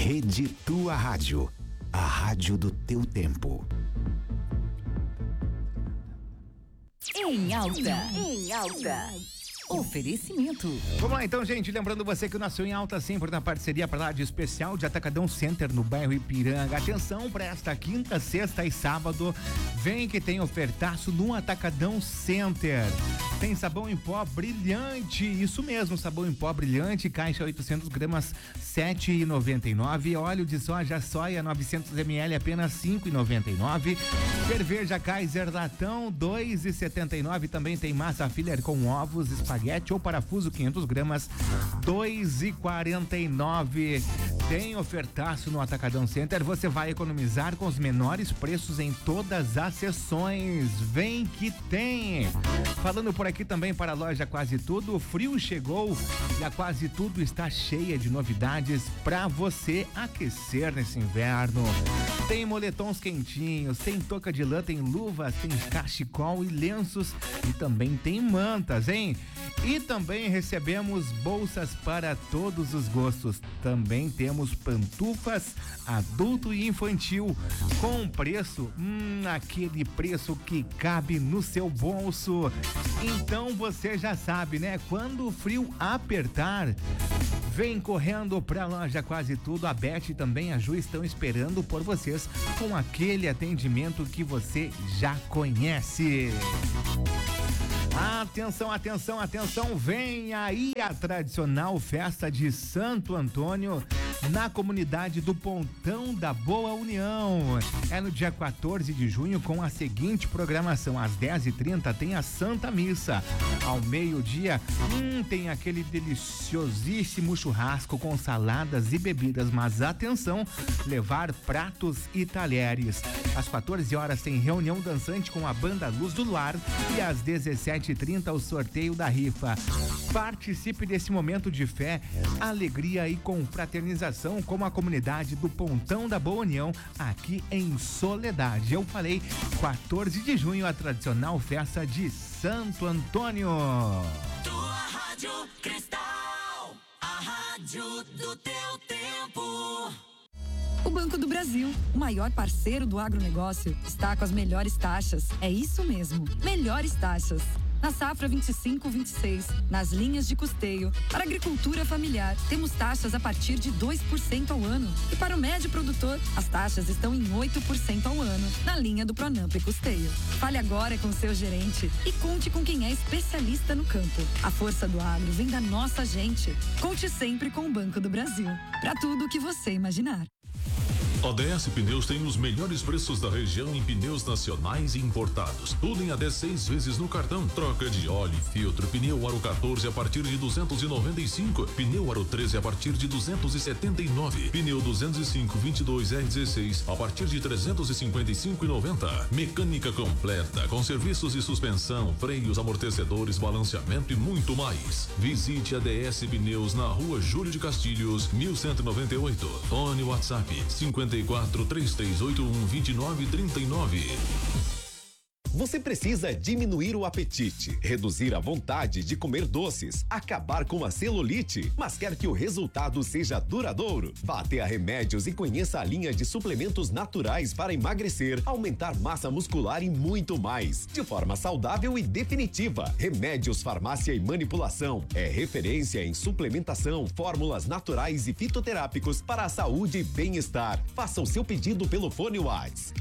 Rede Tua Rádio, a rádio do teu tempo. Em alta. Oferecimento. Vamos lá então, gente, lembrando você que o nosso Em Alta sempre na parceria para lá de especial de Atacadão Center no bairro Ipiranga. Atenção para esta quinta, sexta e sábado, vem que tem ofertaço no Atacadão Center. Tem sabão em pó brilhante, isso mesmo, sabão em pó brilhante, caixa 800 gramas, R$7,99. Óleo de soja 900 ml, apenas R$5,99. Cerveja Kaiser latão, R$2,79. Também tem massa filler com ovos, espaguete ou parafuso 500 gramas, R$2,49. Tem ofertaço no Atacadão Center, você vai economizar com os menores preços em todas as seções. Vem que tem! Falando por aqui também para a loja Quase Tudo, o frio chegou e a Quase Tudo está cheia de novidades para você aquecer nesse inverno. Tem moletons quentinhos, tem touca de lã, tem luvas, tem cachecol e lenços e também tem mantas, hein? E também recebemos bolsas para todos os gostos. Também temos pantufas adulto e infantil com preço, aquele preço que cabe no seu bolso. Então você já sabe, né? Quando o frio apertar, vem correndo pra loja Quase Tudo. A Beth e também a Ju estão esperando por vocês com aquele atendimento que você já conhece. Atenção, vem aí a tradicional festa de Santo Antônio na comunidade do Pontão da Boa União. É no dia 14 de junho com a seguinte programação: às 10h30 tem a Santa Missa, ao meio-dia tem aquele deliciosíssimo churrasco com saladas e bebidas, mas atenção, levar pratos e talheres. Às 14 horas tem reunião dançante com a banda Luz do Lar e às 17h30 o sorteio da rifa. Participe desse momento de fé, alegria e confraternização com a comunidade do Pontão da Boa União, aqui em Soledade. Eu falei 14 de junho, a tradicional festa de Santo Antônio. Tua Rádio Cristal, a rádio do teu tempo. O Banco do Brasil, o maior parceiro do agronegócio, está com as melhores taxas. É isso mesmo, melhores taxas. Na safra 25-26, nas linhas de custeio, para a agricultura familiar, temos taxas a partir de 2% ao ano. E para o médio produtor, as taxas estão em 8% ao ano, na linha do Pronamp e Custeio. Fale agora com seu gerente e conte com quem é especialista no campo. A força do agro vem da nossa gente. Conte sempre com o Banco do Brasil, para tudo o que você imaginar. A DS Pneus tem os melhores preços da região em pneus nacionais e importados. Tudo em até 6 vezes no cartão. Troca de óleo e filtro. Pneu Aro 14 a partir de 295. Pneu Aro 13 a partir de 279. Pneu 205 22 R16 a partir de 355,90. Mecânica completa com serviços de suspensão, freios, amortecedores, balanceamento e muito mais. Visite a DS Pneus na Rua Júlio de Castilhos, 1198. Fone WhatsApp 54-3381-2939. Você precisa diminuir o apetite, reduzir a vontade de comer doces, acabar com a celulite, mas quer que o resultado seja duradouro? Vá até a Remédios e conheça a linha de suplementos naturais para emagrecer, aumentar massa muscular e muito mais, de forma saudável e definitiva. Remédios Farmácia e Manipulação é referência em suplementação, fórmulas naturais e fitoterápicos para a saúde e bem-estar. Faça o seu pedido pelo fone WhatsApp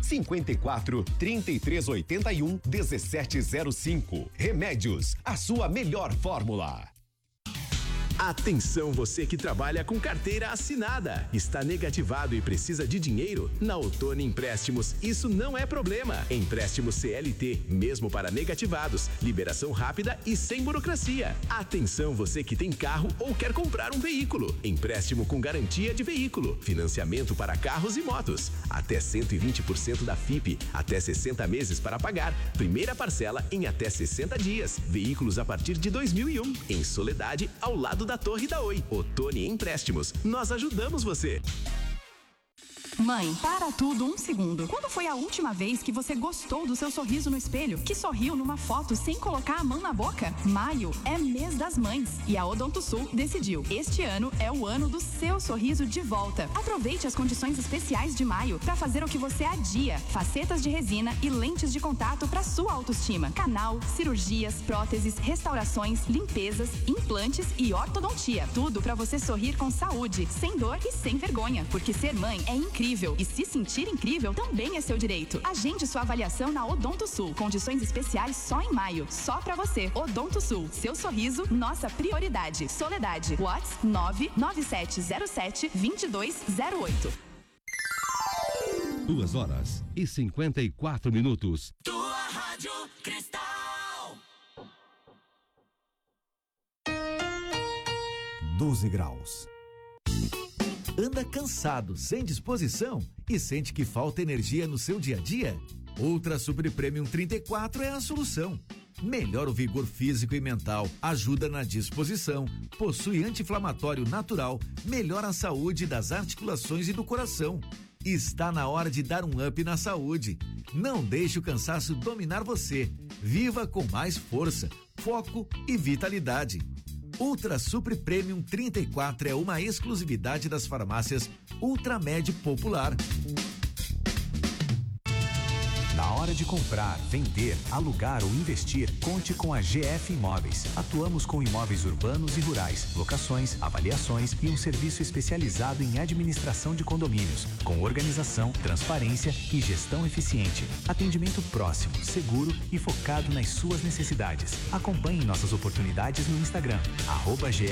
54-3381-1705. Remédios, a sua melhor fórmula. Atenção você que trabalha com carteira assinada, está negativado e precisa de dinheiro? Na Ottoni Empréstimos, isso não é problema. Empréstimo CLT, mesmo para negativados, liberação rápida e sem burocracia. Atenção você que tem carro ou quer comprar um veículo. Empréstimo com garantia de veículo, financiamento para carros e motos, até 120% da FIP, até 60 meses para pagar, primeira parcela em até 60 dias, veículos a partir de 2001, em Soledade, ao lado da Torre da Oi. Ottoni Empréstimos, nós ajudamos você. Mãe, para tudo um segundo. Quando foi a última vez que você gostou do seu sorriso no espelho? Que sorriu numa foto sem colocar a mão na boca? Maio é mês das mães e a Odontosul decidiu. Este ano é o ano do seu sorriso de volta. Aproveite as condições especiais de maio para fazer o que você adia. Facetas de resina e lentes de contato para sua autoestima. Canal, cirurgias, próteses, restaurações, limpezas, implantes e ortodontia. Tudo para você sorrir com saúde, sem dor e sem vergonha. Porque ser mãe é incrível. E se sentir incrível também é seu direito. Agende sua avaliação na Odontosul. Condições especiais só em maio. Só pra você. Odontosul. Seu sorriso, nossa prioridade. Soledade. WhatsApp 99707-2208. 2h54. Tua Rádio Cristal. 12 graus. Anda cansado, sem disposição e sente que falta energia no seu dia a dia? Ultra Super Premium 34 é a solução. Melhora o vigor físico e mental, ajuda na disposição, possui anti-inflamatório natural, melhora a saúde das articulações e do coração. Está na hora de dar um up na saúde. Não deixe o cansaço dominar você. Viva com mais força, foco e vitalidade. Ultra Super Premium 34 é uma exclusividade das farmácias Ultramed Popular. Na hora de comprar, vender, alugar ou investir, conte com a GF Imóveis. Atuamos com imóveis urbanos e rurais, locações, avaliações e um serviço especializado em administração de condomínios, com organização, transparência e gestão eficiente. Atendimento próximo, seguro e focado nas suas necessidades. Acompanhe nossas oportunidades no Instagram, @GF